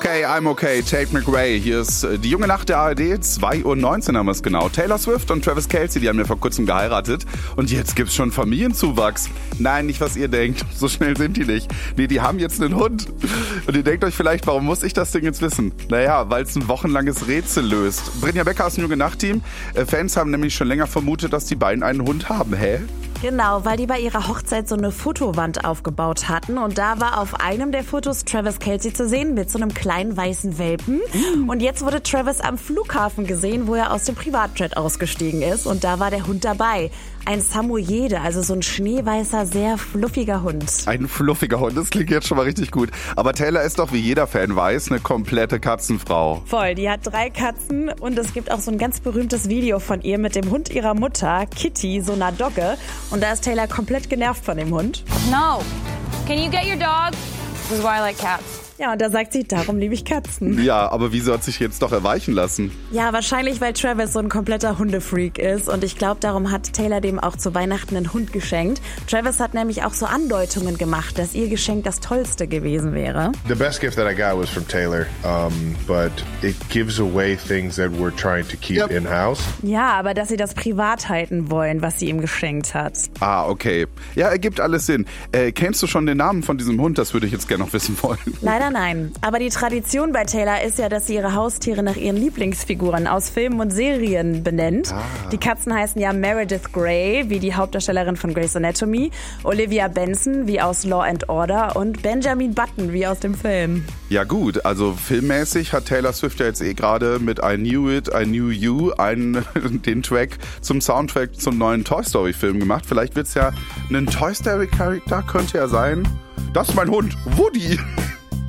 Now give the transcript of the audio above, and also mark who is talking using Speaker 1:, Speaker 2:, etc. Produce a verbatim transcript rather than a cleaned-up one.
Speaker 1: Okay, I'm okay. Tate McRae. Hier ist die junge Nacht der A R D. zwei Uhr neunzehn haben wir es genau. Taylor Swift und Travis Kelce, die haben ja vor kurzem geheiratet. Und jetzt gibt's schon Familienzuwachs. Nein, nicht was ihr denkt. So schnell sind die nicht. Nee, die haben jetzt einen Hund. Und ihr denkt euch vielleicht, warum muss ich das Ding jetzt wissen? Naja, weil es ein wochenlanges Rätsel löst. Brinja Becker aus dem junge Nacht-Team. Fans haben nämlich schon länger vermutet, dass die beiden einen Hund haben. Hä?
Speaker 2: Genau, weil die bei ihrer Hochzeit so eine Fotowand aufgebaut hatten und da war auf einem der Fotos Travis Kelce zu sehen mit so einem kleinen weißen Welpen. Und jetzt wurde Travis am Flughafen gesehen, wo er aus dem Privatjet ausgestiegen ist und da war der Hund dabei. Ein Samoyede, also so ein schneeweißer, sehr fluffiger Hund.
Speaker 1: Ein fluffiger Hund, das klingt jetzt schon mal richtig gut. Aber Taylor ist doch, wie jeder Fan weiß, eine komplette Katzenfrau.
Speaker 2: Voll, die hat drei Katzen und es gibt auch so ein ganz berühmtes Video von ihr mit dem Hund ihrer Mutter, Kitty, so einer Dogge. Und da ist Taylor komplett genervt von dem Hund.
Speaker 3: No. Can you get your dog? This is why I like cats.
Speaker 2: Ja, und da sagt sie, darum liebe ich Katzen.
Speaker 1: Ja, aber wieso hat sich jetzt doch erweichen lassen?
Speaker 2: Ja, wahrscheinlich, weil Travis so ein kompletter Hundefreak ist. Und ich glaube, darum hat Taylor dem auch zu Weihnachten einen Hund geschenkt. Travis hat nämlich auch so Andeutungen gemacht, dass ihr Geschenk das Tollste gewesen wäre.
Speaker 4: The best gift that I got was from Taylor, um, but it gives away things that we're trying to keep yep. in-house.
Speaker 2: Ja, aber dass sie das privat halten wollen, was sie ihm geschenkt hat.
Speaker 1: Ah, okay. Ja, ergibt alles Sinn. Äh, kennst du schon den Namen von diesem Hund? Das würde ich jetzt gerne noch wissen wollen.
Speaker 2: Leider nein. Aber die Tradition bei Taylor ist ja, dass sie ihre Haustiere nach ihren Lieblingsfiguren aus Filmen und Serien benennt. Ah. Die Katzen heißen ja Meredith Grey, wie die Hauptdarstellerin von Grey's Anatomy, Olivia Benson, wie aus Law and Order und Benjamin Button, wie aus dem Film.
Speaker 1: Ja gut, also filmmäßig hat Taylor Swift ja jetzt eh gerade mit I Knew It, I Knew You einen, den Track zum Soundtrack zum neuen Toy Story Film gemacht. Vielleicht wird's ja ein Toy Story Charakter, könnte ja sein. Das ist mein Hund, Woody.